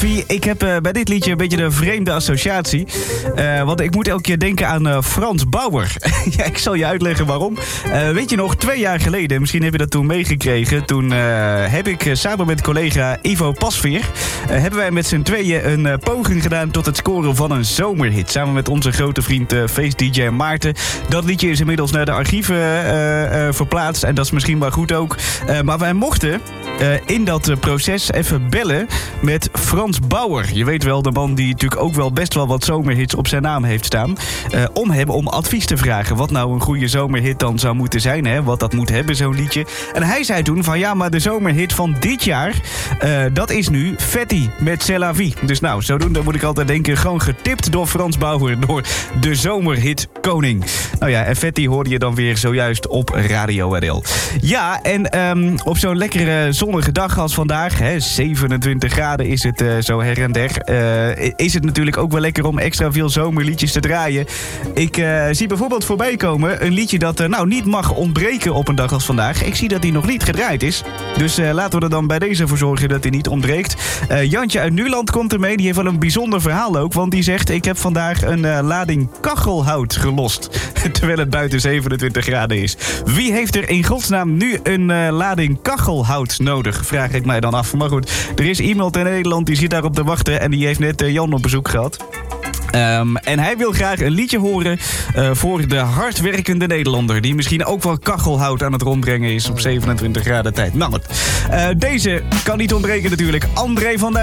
Ik heb bij dit liedje een beetje een vreemde associatie. Want ik moet elke keer denken aan Frans Bauer. Ja, ik zal je uitleggen waarom. Weet je nog, 2 jaar geleden, misschien heb je dat toen meegekregen. Toen heb ik samen met collega Ivo Pasveer... hebben wij met z'n tweeën een poging gedaan tot het scoren van een zomerhit. Samen met onze grote vriend feest-dj Maarten. Dat liedje is inmiddels naar de archieven verplaatst. En dat is misschien wel goed ook. Maar wij mochten in dat proces even bellen met Frans Bauer. Je weet wel, de man die natuurlijk ook wel best wel wat zomerhits op zijn naam heeft staan. Om hem om advies te vragen. Wat nou een goede zomerhit dan zou moeten zijn. Hè? Wat dat moet hebben, zo'n liedje. En hij zei toen van ja, maar de zomerhit van dit jaar... dat is nu Fetty met C'est la vie. Dus nou, zodoende moet ik altijd denken... gewoon getipt door Frans Bauer. Door de zomerhit koning. Nou ja, en Fetty hoorde je dan weer zojuist op Radio RL. Ja, en op zo'n lekkere zonnige dag als vandaag... Hè, 27 graden is het zo her en der... is het natuurlijk ook wel lekker om extra veel zomerliedjes te draaien. Ik zie bijvoorbeeld voorbij komen een liedje dat niet mag ontbreken op een dag als vandaag. Ik zie dat die nog niet gedraaid is. Dus laten we er dan bij deze voor zorgen dat hij niet ontbreekt. Jantje uit Nuland komt ermee. Die heeft wel een bijzonder verhaal ook. Want die zegt, ik heb vandaag een lading kachelhout gelost. Terwijl het buiten 27 graden is. Wie heeft er in godsnaam nu een lading kachelhout nodig? Vraag ik mij dan af. Maar goed, er is iemand in Nederland die zit daarop te wachten. En die heeft net Jan op bezoek gehad. En hij wil graag een liedje horen voor de hardwerkende Nederlander... die misschien ook wel kachelhout aan het rondbrengen is op 27 graden tijd. Nou, deze kan niet ontbreken natuurlijk. André van Duin.